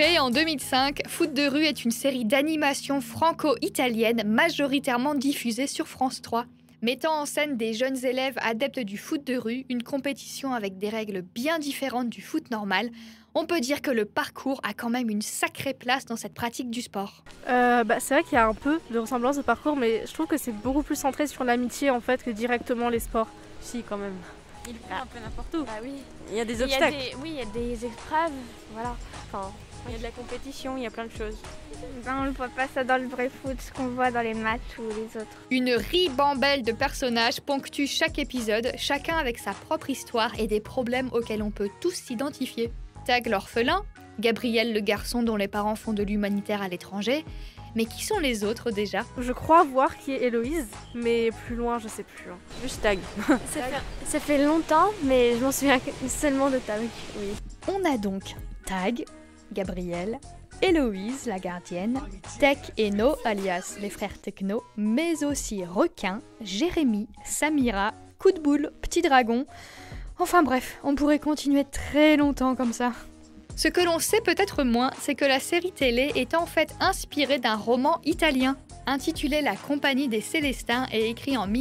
Créée en 2005, Foot de rue est une série d'animation franco-italienne majoritairement diffusée sur France 3. Mettant en scène des jeunes élèves adeptes du foot de rue, une compétition avec des règles bien différentes du foot normal, on peut dire que le parcours a quand même une sacrée place dans cette pratique du sport. C'est vrai qu'il y a un peu de ressemblance de parcours, mais je trouve que c'est beaucoup plus centré sur l'amitié en fait que directement les sports. Si, quand même. Il fait un peu n'importe où. Bah oui. Il y a des obstacles. Il y a des épreuves, voilà. Enfin, il y a de la compétition, il y a plein de choses. On ne voit pas ça dans le vrai foot, ce qu'on voit dans les matchs ou les autres. Une ribambelle de personnages ponctue chaque épisode, chacun avec sa propre histoire et des problèmes auxquels on peut tous s'identifier. Tag l'orphelin, Gabriel le garçon dont les parents font de l'humanitaire à l'étranger. Mais qui sont les autres déjà ? Je crois voir qui est Héloïse, mais plus loin je sais plus. Juste Tag. Ça fait longtemps, mais je m'en souviens seulement de Tag. Oui. On a donc Tag, Gabriel, Héloïse, la gardienne, Tech et No, alias les frères Techno, mais aussi Requin, Jérémy, Samira, Coup de boule, Petit dragon. Enfin bref, on pourrait continuer très longtemps comme ça. Ce que l'on sait peut-être moins, c'est que la série télé est en fait inspirée d'un roman italien intitulé La Compagnie des Célestins et écrit en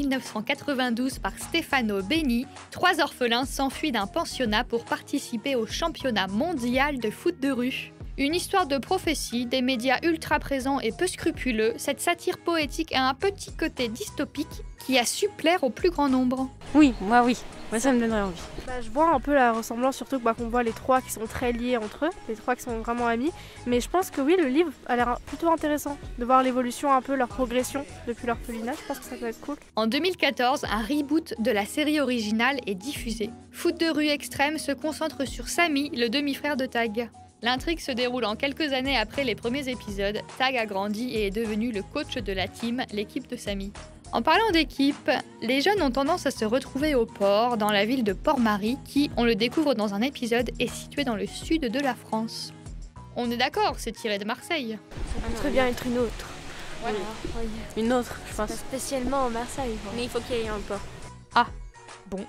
1992 par Stefano Benni. 3 orphelins s'enfuient d'un pensionnat pour participer au championnat mondial de foot de rue. Une histoire de prophétie, des médias ultra présents et peu scrupuleux, cette satire poétique a un petit côté dystopique qui a su plaire au plus grand nombre. Oui. Moi ça me donnerait envie. Je vois un peu la ressemblance, surtout qu'on voit les 3 qui sont très liés entre eux, les 3 qui sont vraiment amis. Mais je pense que oui, le livre a l'air plutôt intéressant, de voir l'évolution, un peu leur progression depuis l'orphelinat. Je pense que ça peut être cool. En 2014, un reboot de la série originale est diffusé. Foot de rue extrême se concentre sur Samy, le demi-frère de Tag. L'intrigue se déroule en quelques années après les premiers épisodes. Tag a grandi et est devenu le coach de la team, l'équipe de Samy. En parlant d'équipe, les jeunes ont tendance à se retrouver au port, dans la ville de Port-Marie, qui, on le découvre dans un épisode, est située dans le sud de la France. On est d'accord, c'est tiré de Marseille. Ça peut très bien être une autre. Voilà. Oui. Une autre, je pense. Pas spécialement en Marseille. Mais il faut qu'il y ait un port. Ah, bon.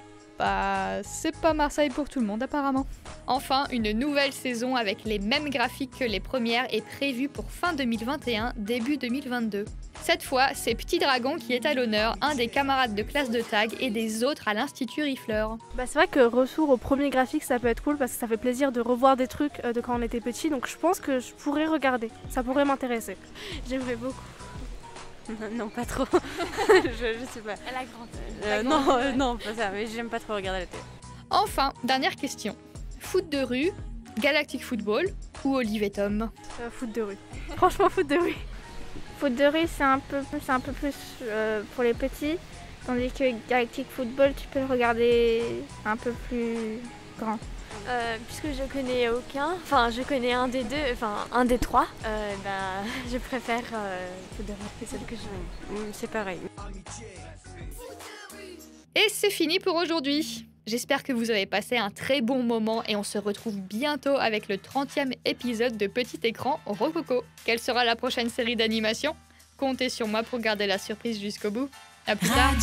C'est pas Marseille pour tout le monde apparemment. Enfin, une nouvelle saison avec les mêmes graphiques que les premières est prévue pour fin 2021, début 2022. Cette fois, c'est Petit Dragon qui est à l'honneur, un des camarades de classe de Tag et des autres à l'Institut Rifleur. C'est vrai que retour au premier graphique, ça peut être cool parce que ça fait plaisir de revoir des trucs de quand on était petit, donc je pense que je pourrais regarder, ça pourrait m'intéresser. J'aimerais beaucoup. Non, pas trop. je sais pas. La grande. Non, pas ça, mais j'aime pas trop regarder la télé. Enfin, dernière question. Foot de rue, Galactic Football ou Olive et Tom ? Foot de rue. Franchement, foot de rue. Foot de rue, c'est un peu plus pour les petits, tandis que Galactic Football, tu peux le regarder un peu plus grand. Puisque je connais aucun, je connais un des deux, un des 3, je préfère Foot de rue, c'est celle que je... C'est pareil. Et c'est fini pour aujourd'hui. J'espère que vous avez passé un très bon moment et on se retrouve bientôt avec le 30e épisode de Petit Écran Rococo. Quelle sera la prochaine série d'animation ? Comptez sur moi pour garder la surprise jusqu'au bout. À plus tard.